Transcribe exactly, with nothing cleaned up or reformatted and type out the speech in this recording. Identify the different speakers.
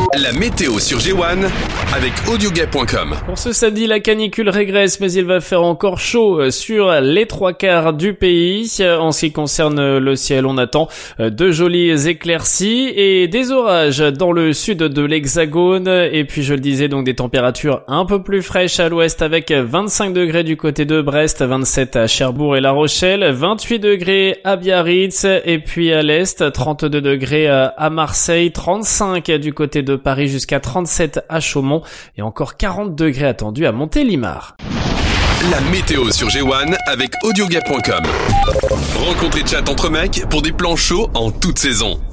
Speaker 1: La météo sur G un avec audioguet point com.
Speaker 2: Pour ce samedi, la canicule régresse, mais il va faire encore chaud sur les trois quarts du pays. En ce qui concerne le ciel, on attend de jolies éclaircies et des orages dans le sud de l'Hexagone. Et puis, je le disais, donc des températures un peu plus fraîches à l'ouest avec vingt-cinq degrés du côté de Brest, vingt-sept à Cherbourg et La Rochelle, vingt-huit degrés à Biarritz et puis à l'est, trente-deux degrés à Marseille, trente-cinq du côté de Paris jusqu'à trente-sept à Chaumont et encore quarante degrés attendus à Montélimar.
Speaker 1: La météo sur G un avec audioguet point com. Rencontre et chat entre mecs pour des plans chauds en toute saison.